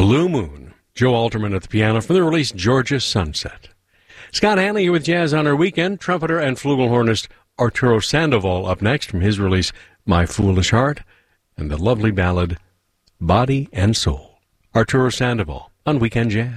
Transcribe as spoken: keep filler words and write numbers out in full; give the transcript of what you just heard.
Blue Moon. Joe Alterman at the piano from the release Georgia Sunset. Scott Hanley here with Jazz on Our Weekend. Trumpeter and flugelhornist Arturo Sandoval up next from his release My Foolish Heart, and the lovely ballad Body and Soul. Arturo Sandoval on Weekend Jazz.